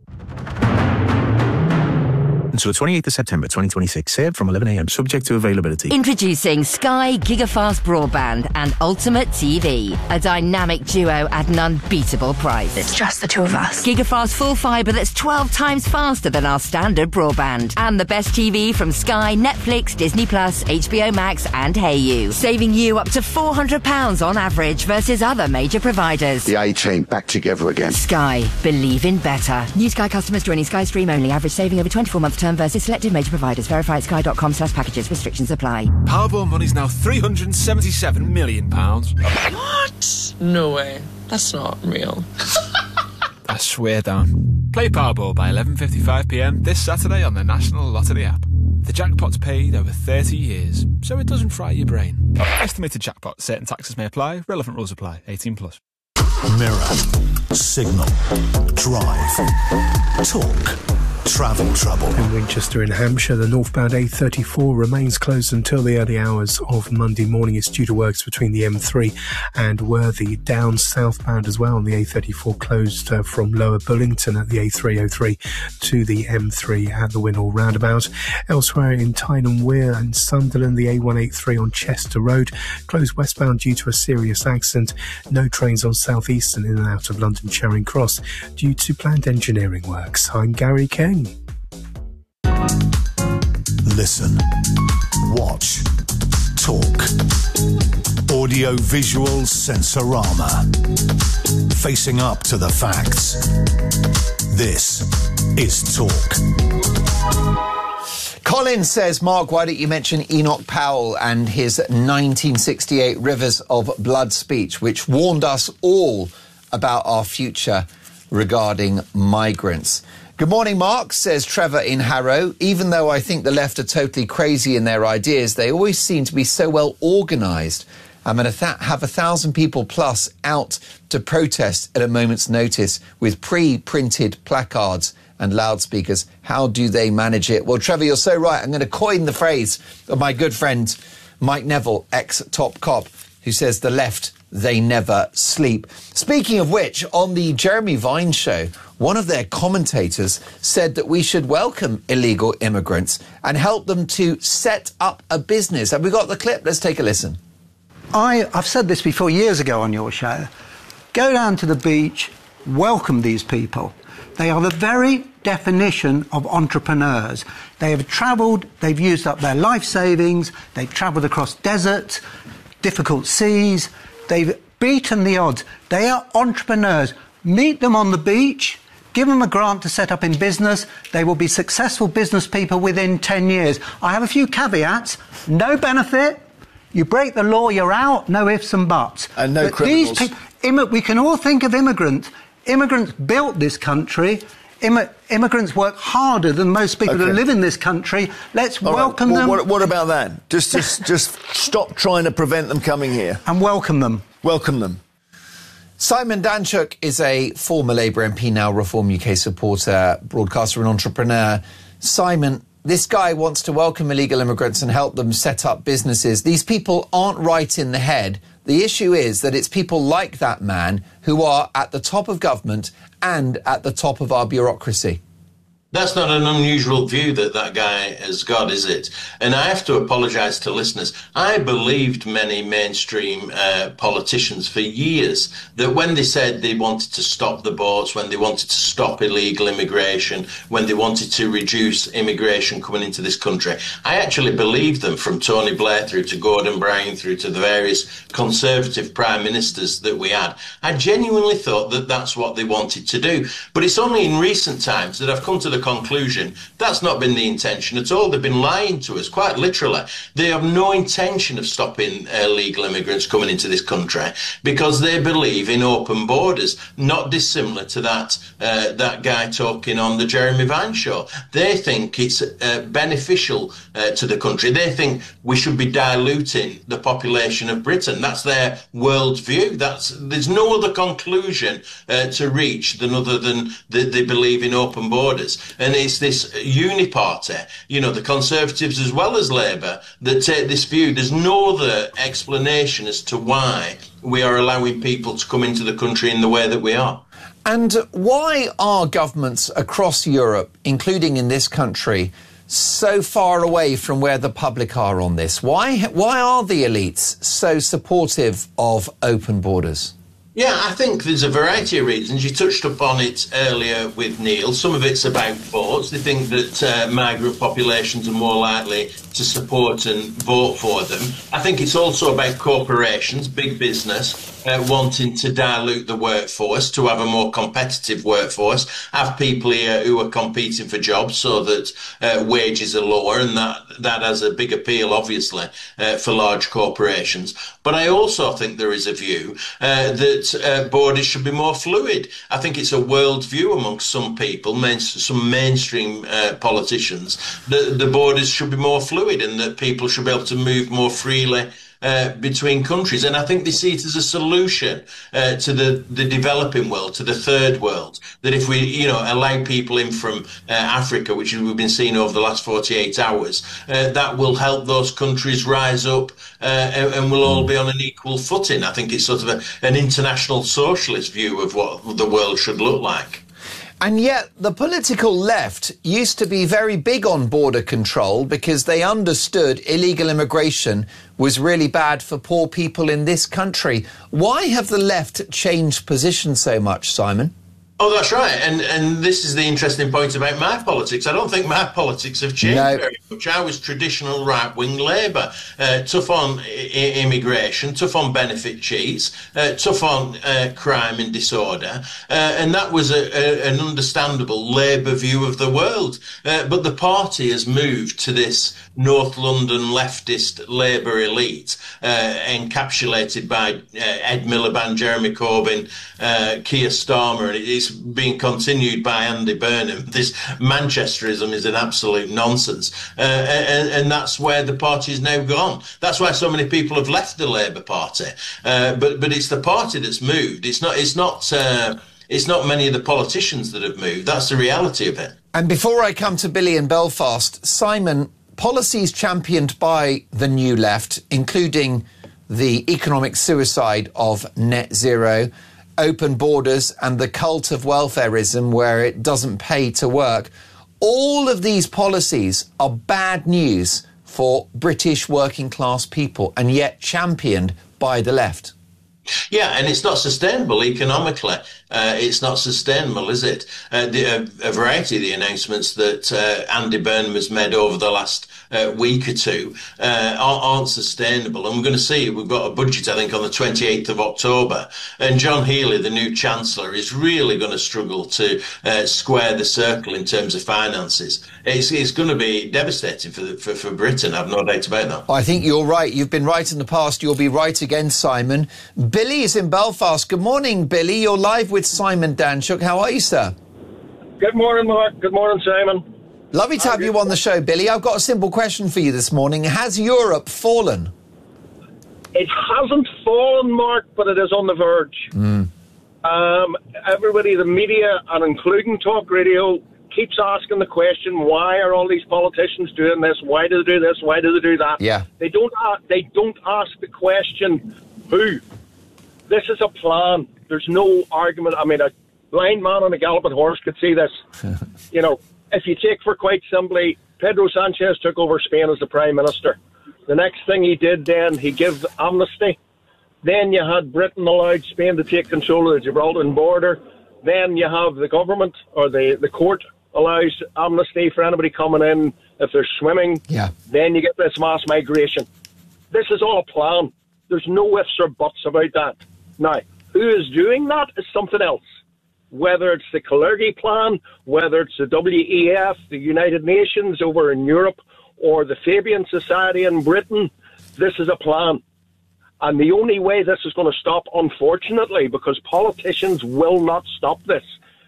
S: Until the twenty-eighth of September twenty twenty-six. Served from eleven a m subject to availability.
T: Introducing Sky Gigafast Broadband and Ultimate T V. A dynamic duo at an unbeatable price.
U: It's just the two of us.
T: Gigafast full fibre that's twelve times faster than our standard broadband. And the best T V from Sky, Netflix, Disney Plus, H B O Max and Hey You. Saving you up to four hundred pounds on average versus other major providers.
V: The A-Team back together again.
T: Sky. Believe in better. New Sky customers joining Sky Stream only. Average saving over twenty-four month term versus selected major providers. Verify at sky.com slash packages. Restrictions apply.
W: Powerball money's now three hundred seventy-seven million pounds.
X: What? No way. That's not real.
W: I swear down. Play Powerball by eleven fifty-five p m this Saturday on the National Lottery app. The jackpot's paid over thirty years, so it doesn't fry your brain. Estimated jackpot. Certain taxes may apply. Relevant rules apply. eighteen plus.
D: Mirror, Signal, Drive, Talk, Travel Trouble.
K: In Winchester in Hampshire, the northbound A thirty-four remains closed until the early hours of Monday morning. It's due to works between the M three and Worthy. Down southbound as well on the A thirty-four, closed uh, from Lower Bullington at the A three oh three to the M three at the Winnall roundabout. Elsewhere in Tyne Wear and Sunderland, the A one eighty-three on Chester Road closed westbound due to a serious accident. No trains on Southeastern in and out of London Charing Cross due to planned engineering works. I'm Gary King.
D: Listen, watch, talk. Audio visual sensorama. Facing up to the facts. This is Talk.
B: Colin says, Mark, why don't you mention Enoch Powell and his nineteen sixty-eight Rivers of Blood speech, which warned us all about our future regarding migrants. Good morning, Mark, says Trevor in Harrow. Even though I think the left are totally crazy in their ideas, they always seem to be so well organised. I'm going to th- have a thousand people plus out to protest at a moment's notice with pre-printed placards and loudspeakers. How do they manage it? Well, Trevor, you're so right. I'm going to coin the phrase of my good friend Mike Neville, ex-top cop, who says the left, they never sleep. Speaking of which, on the Jeremy Vine show, one of their commentators said that we should welcome illegal immigrants and help them to set up a business. Have we got the clip? Let's take a listen.
Y: I, I've said this before years ago on your show. Go down to the beach, welcome these people. They are the very definition of entrepreneurs. They have travelled, they've used up their life savings, they've travelled across deserts, difficult seas, they've beaten the odds. They are entrepreneurs. Meet them on the beach, give them a grant to set up in business. They will be successful business people within ten years. I have a few caveats. No benefit. You break the law, you're out. No ifs and buts.
V: And no
Y: but
V: criminals.
Y: These people, we can all think of immigrants. Immigrants built this country. Immi- immigrants work harder than most people
V: Okay.
Y: who live in this country. Let's
V: All right,
Y: welcome
V: well,
Y: them.
V: What, what about that? Just, just, just stop trying to prevent them coming here.
Y: And welcome them.
V: Welcome them.
B: Simon Danczuk is a former Labour M P, now Reform U K supporter, broadcaster and entrepreneur. Simon, this guy wants to welcome illegal immigrants and help them set up businesses. These people aren't right in the head. The issue is that it's people like that man who are at the top of government and at the top of our bureaucracy.
Q: That's not an unusual view that that guy has got, is it? And I have to apologise to listeners. I believed many mainstream uh, politicians for years that when they said they wanted to stop the boats, when they wanted to stop illegal immigration, when they wanted to reduce immigration coming into this country, I actually believed them, from Tony Blair through to Gordon Brown through to the various Conservative prime ministers that we had. I genuinely thought that that's what they wanted to do. But it's only in recent times that I've come to the conclusion that's not been the intention at all. They've been lying to us, quite literally. They have no intention of stopping illegal immigrants coming into this country because they believe in open borders, not dissimilar to that uh, that guy talking on the Jeremy Vine show. They think it's uh, beneficial uh, to the country. They think we should be diluting the population of Britain. That's their worldview. That's, there's no other conclusion uh, to reach than other than that they believe in open borders. And it's this uni-party, you know, the Conservatives as well as Labour, that take this view. There's no other explanation as to why we are allowing people to come into the country in the way that we are.
B: And why are governments across Europe, including in this country, so far away from where the public are on this? Why, why are the elites so supportive of open borders?
Q: Yeah, I think there's a variety of reasons. You touched upon it earlier with Neil. Some of it's about votes. They think that uh, migrant populations are more likely to support and vote for them. I think it's also about corporations, big business, uh, wanting to dilute the workforce, to have a more competitive workforce, have people here who are competing for jobs so that uh, wages are lower, and that, that has a big appeal, obviously, uh, for large corporations. But I also think there is a view uh, that uh, borders should be more fluid. I think it's a world view amongst some people, main, some mainstream uh, politicians, that the borders should be more fluid and that people should be able to move more freely Uh, between countries. And I think they see it as a solution uh, to the, the developing world, to the third world, that if we, you know, allow people in from uh, Africa, which we've been seeing over the last forty-eight hours, uh, that will help those countries rise up uh, and, and we'll all be on an equal footing. I think it's sort of a, an international socialist view of what the world should look like.
B: And yet the political left used to be very big on border control because they understood illegal immigration was really bad for poor people in this country. Why have the left changed position so much, Simon?
Q: Oh, that's right. And and this is the interesting point about my politics. I don't think my politics have changed no. very much. I was traditional right-wing Labour, uh, tough on I- immigration, tough on benefit cheats, uh, tough on uh, crime and disorder. Uh, and that was a, a, an understandable Labour view of the world. Uh, but the party has moved to this North London leftist Labour elite, uh, encapsulated by uh, Ed Miliband, Jeremy Corbyn, uh, Keir Starmer, and it is being continued by Andy Burnham. This Manchesterism is an absolute nonsense. Uh, and, and that's where the party is now gone. That's why so many people have left the Labour Party. Uh, but but it's the party that's moved. It's not, it's not, uh, it's not many of the politicians that have moved. That's the reality of it.
B: And before I come to Billy in Belfast, Simon, policies championed by the New Left, including the economic suicide of net zero, open borders and the cult of welfareism where it doesn't pay to work, all of these policies are bad news for British working class people and yet championed by the left.
Q: Yeah, and it's not sustainable economically. Uh, it's not sustainable, is it? Uh, the, a, a variety of the announcements that uh, Andy Burnham has made over the last uh, week or two uh, aren't, aren't sustainable. And we're going to see, we've got a budget, I think, on the twenty-eighth of October. And John Healey, the new Chancellor, is really going to struggle to uh, square the circle in terms of finances. It's, it's going to be devastating for, the, for, for Britain, I've no doubt about that.
B: I think you're right. You've been right in the past. You'll be right again, Simon. Billy is in Belfast. Good morning, Billy. You're live with Simon Danchuk. How are you, sir?
C: Good morning, Mark. Good morning, Simon.
B: Lovely to have you on the show, Billy. I've got a simple question for you this morning. Has Europe fallen?
C: It hasn't fallen, Mark, but it is on the verge.
B: Mm.
C: Um, everybody, the media, and including talk radio, keeps asking the question, why are all these politicians doing this? Why do they do this? Why do they do that?
B: Yeah.
C: They don't, ask, they don't ask the question, who? This is a plan. There's no argument. I mean, a blind man on a galloping horse could see this. You know, if you take for quite simply, Pedro Sanchez took over Spain as the Prime Minister. The next thing he did then, he gave amnesty. Then you had Britain allowed Spain to take control of the Gibraltar border. Then you have the government or the, the court allows amnesty for anybody coming in if they're swimming.
B: Yeah.
C: Then you get this mass migration. This is all a plan. There's no ifs or buts about that. Now, who is doing that is something else. Whether it's the Kalergi plan, whether it's the W E F, the United Nations over in Europe, or the Fabian Society in Britain, this is a plan. And the only way this is going to stop, unfortunately, because politicians will not stop this,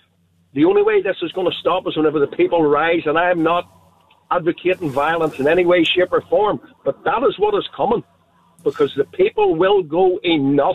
C: the only way this is going to stop is whenever the people rise, and I am not advocating violence in any way, shape or form, but that is what is coming, because the people will go enough.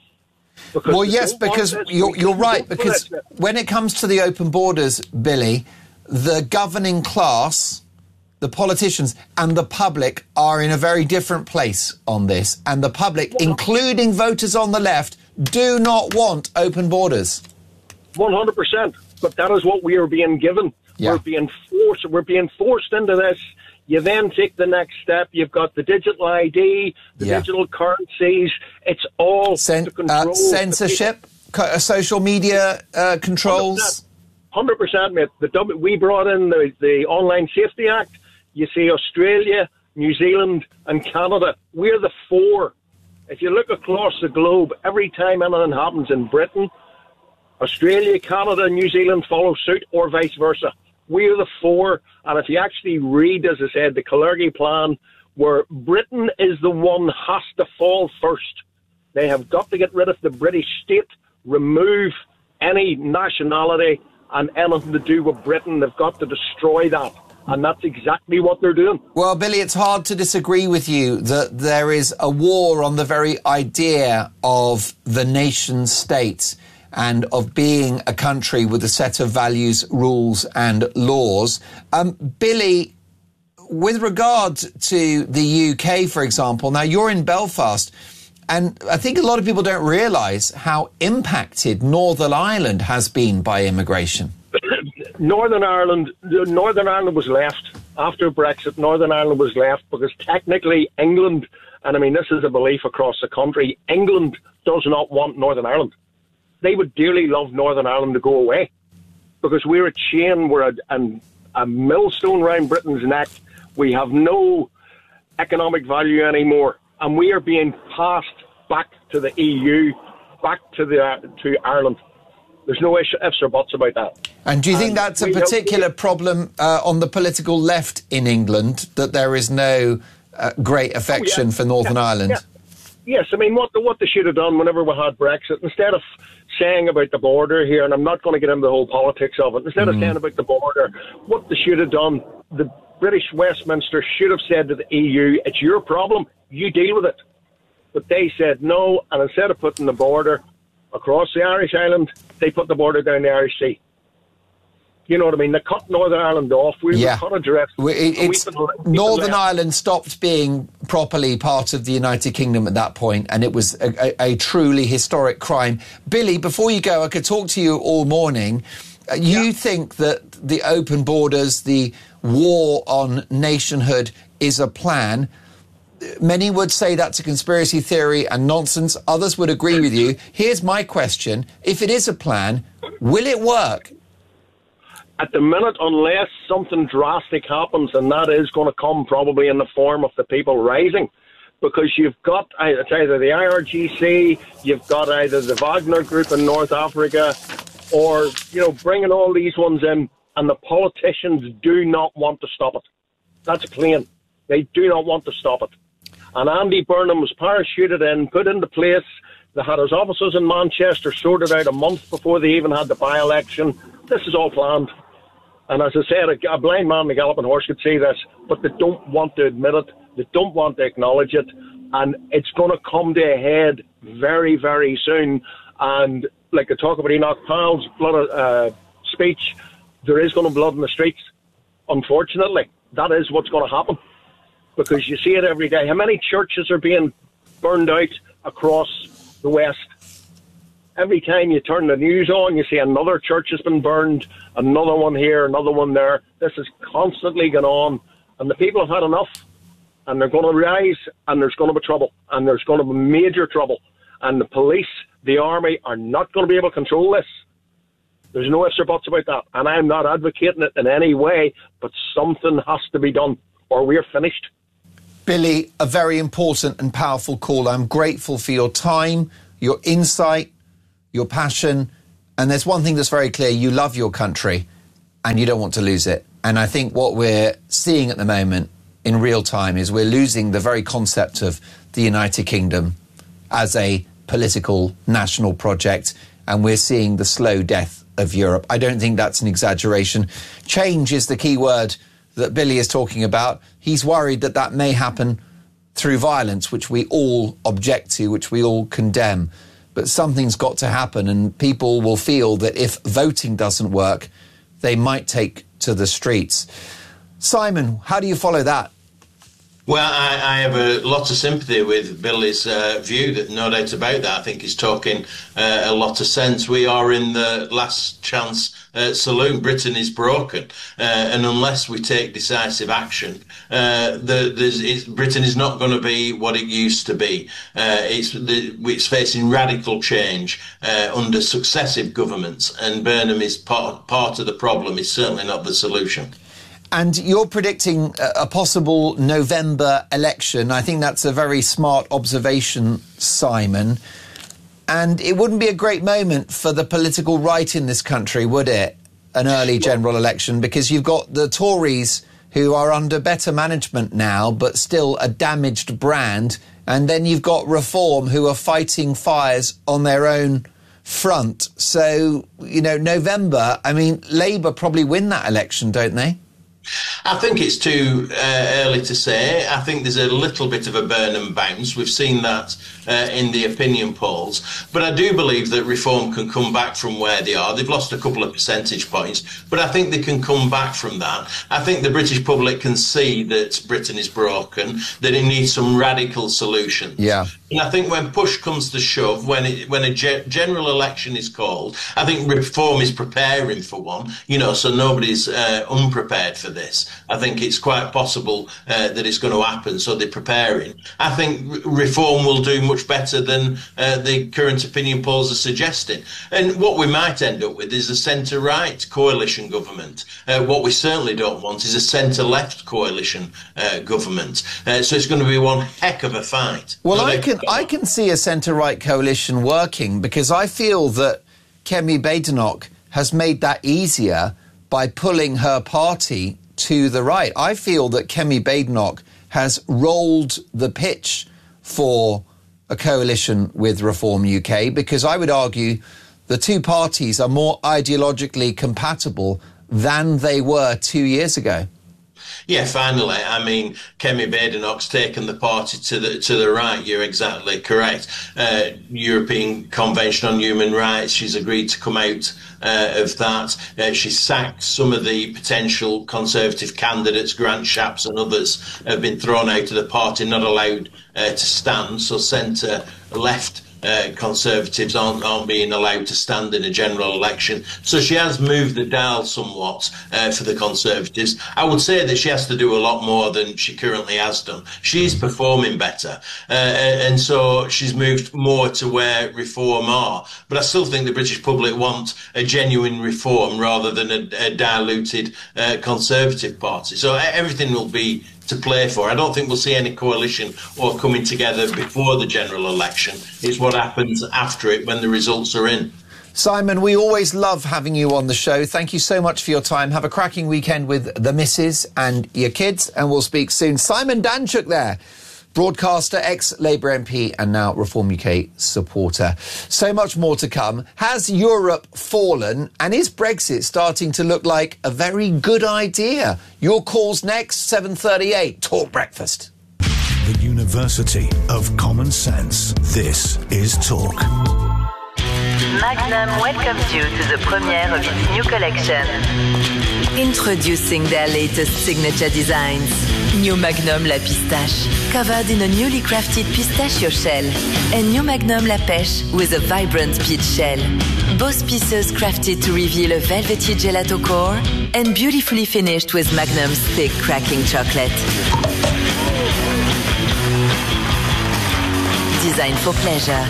C: Because
B: well, yes, because you're, you're right, because when it comes to the open borders, Billy, the governing class, the politicians and the public are in a very different place on this. And the public, including voters on the left, do not want open borders.
C: one hundred percent. But that is what we are being given.
B: Yeah.
C: We're being forced. We're being forced into this. You then take the next step. You've got the digital I D, the
B: Yeah.
C: digital currencies. It's all
B: Cen-
C: to control
B: uh, censorship, co- uh, social media uh, controls.
C: one hundred percent, mate. The w- we brought in the, the Online Safety Act. You see Australia, New Zealand and Canada. We're the four. If you look across the globe, every time anything happens in Britain, Australia, Canada, New Zealand follow suit, or vice versa. We're the four. And if you actually read, as I said, the Kalergi plan, where Britain is the one has to fall first. They have got to get rid of the British state, remove any nationality and anything to do with Britain. They've got to destroy that. And that's exactly what they're doing.
B: Well, Billy, it's hard to disagree with you that there is a war on the very idea of the nation state and of being a country with a set of values, rules and laws. Um, Billy, with regard to the U K, for example, now you're in Belfast, and I think a lot of people don't realise how impacted Northern Ireland has been by immigration.
C: Northern Ireland, Northern Ireland was left after Brexit. Northern Ireland was left because technically England, and I mean this is a belief across the country, England does not want Northern Ireland. They would dearly love Northern Ireland to go away because we're a chain, we're a, a, a millstone around Britain's neck. We have no economic value anymore, and we are being passed back to the E U, back to the uh, to Ireland. There's no ifs or buts about that.
B: And do you think
C: And
B: that's a
C: we
B: particular problem uh, on the political left in England, that there is no uh, great affection
C: Oh, yeah.
B: for Northern
C: Yeah,
B: Ireland?
C: yeah. Yes, I mean, what, the, what they should have done whenever we had Brexit, instead of saying about the border here, and I'm not going to get into the whole politics of it, instead
B: Mm.
C: of saying about the border, what they should have done, the British Westminster should have said to the E U, it's your problem, you deal with it. But they said no, and instead of putting the border across the Irish island, they put the border down the Irish Sea. You know what I mean? They cut Northern Ireland off. We
B: Yeah.
C: were cut a direct.
B: We- it-
C: and
B: it's,
C: we've been- we've been
B: Northern
C: left.
B: Ireland stopped being properly part of the United Kingdom at that point, and it was a, a, a truly historic crime. Billy, before you go, I could talk to you all morning. Uh, you think that the open borders, the war on nationhood is a plan. Many would say that's a conspiracy theory and nonsense. Others would agree with you. Here's my question. If it is a plan, will it work?
C: At the minute, unless something drastic happens, and that is going to come probably in the form of the people rising, because you've got it's either the I R G C, you've got either the Wagner Group in North Africa, or, you know, bringing all these ones in, and the politicians do not want to stop it. That's plain. They do not want to stop it. And Andy Burnham was parachuted in, put into place. They had his offices in Manchester sorted out a month before they even had the by-election. This is all planned. And as I said, a, a blind man and a galloping horse could see this, but they don't want to admit it. They don't want to acknowledge it. And it's going to come to a head very, very soon. And like I talk about Enoch Powell's blood, uh, speech, there is going to be blood in the streets. Unfortunately, that is what's going to happen. Because you see it every day. How many churches are being burned out across the West? Every time you turn the news on, you see another church has been burned, another one here, another one there. This is constantly going on, and the people have had enough, and they're going to rise, and there's going to be trouble, and there's going to be major trouble, and the police, the army are not going to be able to control this. There's no ifs or buts about that, and I'm not advocating it in any way, but something has to be done, or we're finished.
B: Billy, a very important and powerful call. I'm grateful for your time, your insight, your passion, and there's one thing that's very clear: you love your country and you don't want to lose it. And I think what we're seeing at the moment in real time is we're losing the very concept of the United Kingdom as a political national project, and we're seeing the slow death of Europe. I don't think that's an exaggeration. Change is the key word that Billy is talking about. He's worried that that may happen through violence, which we all object to, which we all condemn. But something's got to happen, and people will feel that if voting doesn't work, they might take to the streets. Simon, how do you follow that?
Q: Well, I, I have a lot of sympathy with Billy's uh, view, that no doubt about that. I think he's talking uh, a lot of sense. We are in the last chance uh, saloon. Britain is broken, uh, and unless we take decisive action, uh, the, it's, Britain is not going to be what it used to be. Uh, it's, the, it's facing radical change uh, under successive governments, and Burnham is part, part of the problem. It's certainly not the solution.
B: And you're predicting a possible November election. I think that's a very smart observation, Simon. And it wouldn't be a great moment for the political right in this country, would it? An early general election, because you've got the Tories who are under better management now, but still a damaged brand. And then you've got Reform, who are fighting fires on their own front. So, you know, November, I mean, Labour probably win that election, don't they?
Q: I think it's too uh, early to say. I think there's a little bit of a Burnham bounce. We've seen that uh, in the opinion polls. But I do believe that Reform can come back from where they are. They've lost a couple of percentage points, but I think they can come back from that. I think the British public can see that Britain is broken, that it needs some radical solutions.
B: Yeah.
Q: And I think when push comes to shove, when it, when a ge- general election is called, I think Reform is preparing for one, you know, so nobody's uh, unprepared for this. I think it's quite possible uh, that it's going to happen, so they're preparing. I think Reform will do much better than uh, the current opinion polls are suggesting. And what we might end up with is a centre-right coalition government. Uh, what we certainly don't want is a centre-left coalition uh, government. Uh, so it's going to be one heck of a fight.
B: Well, I can I can see a centre-right coalition working, because I feel that Kemi Badenoch has made that easier by pulling her party to the right. I feel that Kemi Badenoch has rolled the pitch for a coalition with Reform U K, because I would argue the two parties are more ideologically compatible than they were two years ago.
Q: Yeah, finally. I mean, Kemi Badenoch's taken the party to the to the right. You're exactly correct. Uh, European Convention on Human Rights, she's agreed to come out uh, of that. Uh, she sacked some of the potential Conservative candidates. Grant Shapps and others have been thrown out of the party, not allowed uh, to stand. So centre-left Uh, Conservatives aren't, aren't being allowed to stand in a general election. So she has moved the dial somewhat uh, for the Conservatives. I would say that she has to do a lot more than she currently has done. She's performing better. Uh, and so she's moved more to where Reform are. But I still think the British public want a genuine Reform rather than a, a diluted uh, Conservative party. So everything will be to play for. I don't think we'll see any coalition or coming together before the general election. It's what happens after it when the results are in.
B: Simon, we always love having you on the show. Thank you so much for your time. Have a cracking weekend with the missus and your kids, and we'll speak soon. Simon Danczuk there, broadcaster, ex-Labour M P and now Reform U K supporter. So much more to come. Has Europe fallen, and is Brexit starting to look like a very good idea? Your calls next, seven thirty-eight. Talk Breakfast.
D: The University of Common Sense. This is Talk.
E: Magnum welcomes you to the premiere of its new collection. Introducing their latest signature designs. New Magnum la pistache, covered in a newly crafted pistachio shell. And New Magnum la pêche with a vibrant peach shell. Both pieces crafted to reveal a velvety gelato core and beautifully finished with Magnum's thick cracking chocolate. Designed for pleasure.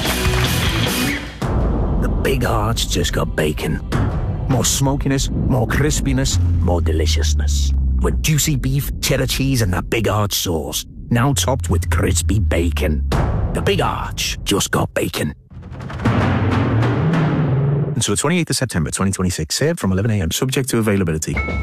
R: The big hearts just got bacon. More smokiness, more crispiness, more deliciousness. With juicy beef, cheddar cheese, and that Big Arch sauce. Now topped with crispy bacon. The Big Arch just got bacon.
S: Until the twenty-eighth of September twenty twenty-six, served from eleven a m, subject to availability.